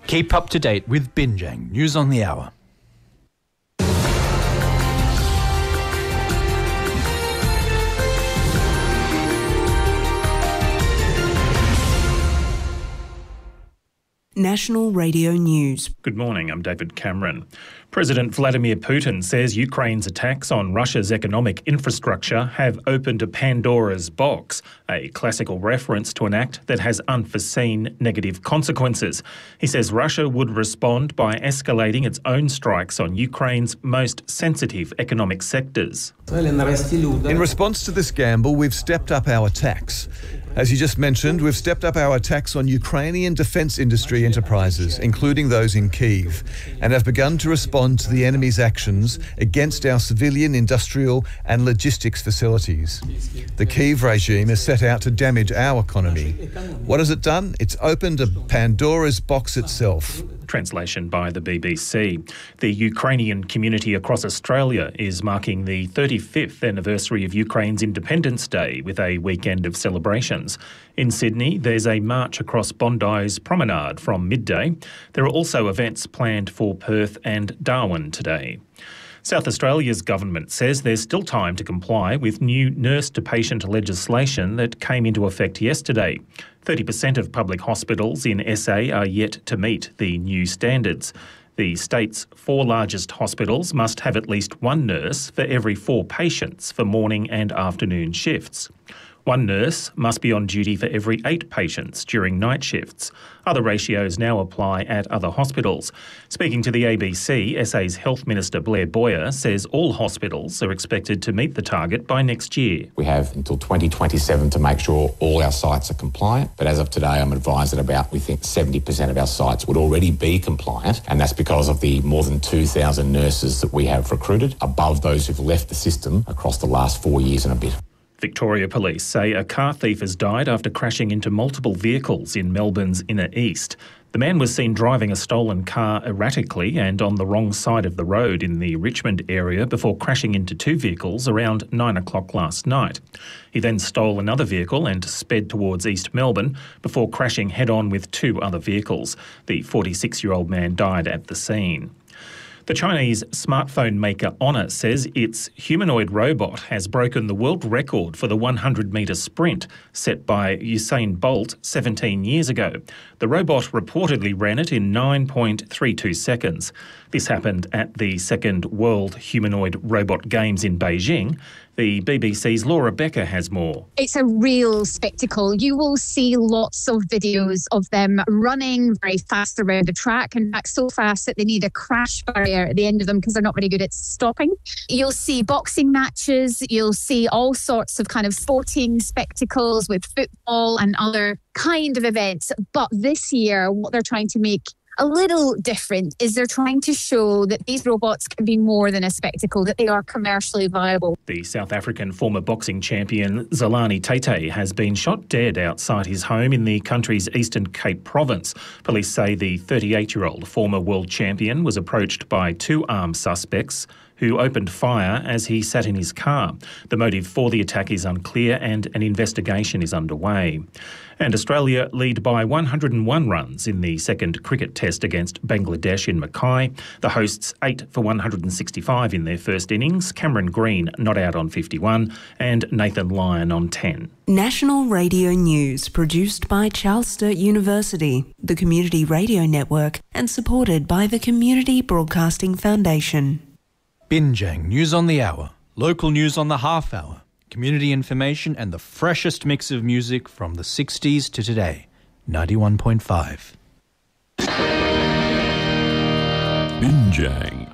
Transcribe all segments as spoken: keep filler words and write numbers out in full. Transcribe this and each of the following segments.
Keep up to date with Binjang News on the Hour. National Radio News. Good morning, I'm David Cameron. President Vladimir Putin says Ukraine's attacks on Russia's economic infrastructure have opened a Pandora's box, a classical reference to an act that has unforeseen negative consequences. He says Russia would respond by escalating its own strikes on Ukraine's most sensitive economic sectors. In response to this gamble, we've stepped up our attacks. As you just mentioned, we've stepped up our attacks on Ukrainian defence industry enterprises, including those in Kyiv, and have begun to respond to the enemy's actions against our civilian, industrial and logistics facilities. The Kyiv regime is set out to damage our economy. What has it done? It's opened a Pandora's box itself. Translation by the B B C. The Ukrainian community across Australia is marking the thirty-fifth anniversary of Ukraine's Independence Day with a weekend of celebrations. In Sydney, there's a march across Bondi's promenade from midday. There are also events planned for Perth and Darwin today. South Australia's government says there's still time to comply with new nurse-to-patient legislation that came into effect yesterday. thirty percent of public hospitals in S A are yet to meet the new standards. The state's four largest hospitals must have at least one nurse for every four patients for morning and afternoon shifts. One nurse must be on duty for every eight patients during night shifts. Other ratios now apply at other hospitals. Speaking to the A B C, S A's Health Minister Blair Boyer says all hospitals are expected to meet the target by next year. We have until twenty twenty-seven to make sure all our sites are compliant, but as of today I'm advised that about, we think, seventy percent of our sites would already be compliant, and that's because of the more than two thousand nurses that we have recruited, above those who've left the system across the last four years and a bit. Victoria Police say a car thief has died after crashing into multiple vehicles in Melbourne's inner east. The man was seen driving a stolen car erratically and on the wrong side of the road in the Richmond area before crashing into two vehicles around nine o'clock last night. He then stole another vehicle and sped towards East Melbourne before crashing head-on with two other vehicles. The forty-six-year-old man died at the scene. The Chinese smartphone maker Honor says its humanoid robot has broken the world record for the one hundred metre sprint set by Usain Bolt seventeen years ago. The robot reportedly ran it in nine point three two seconds. This happened at the second World Humanoid Robot Games in Beijing. The B B C's Laura Becker has more. It's a real spectacle. You will see lots of videos of them running very fast around the track, in fact so fast that they need a crash barrier at the end of them because they're not very good at stopping. You'll see boxing matches, you'll see all sorts of kind of sporting spectacles with football and other kind of events. But this year, what they're trying to make a little different is they're trying to show that these robots can be more than a spectacle, that they are commercially viable. The South African former boxing champion Zolani Tete has been shot dead outside his home in the country's Eastern Cape province. Police say the thirty-eight-year-old former world champion was approached by two armed suspects who opened fire as he sat in his car. The motive for the attack is unclear and an investigation is underway. And Australia lead by one hundred and one runs in the second cricket test against Bangladesh in Mackay. The hosts eight for one hundred and sixty-five in their first innings. Cameron Green not out on fifty-one and Nathan Lyon on ten. National Radio News produced by Charles Sturt University, the Community Radio Network, and supported by the Community Broadcasting Foundation. Binjang News on the Hour, local news on the half hour, community information and the freshest mix of music from the sixties to today. ninety-one point five. Binjang.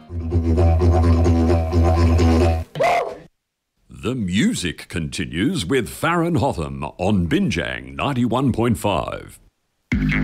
The music continues with Farron Hotham on Binjang ninety-one point five.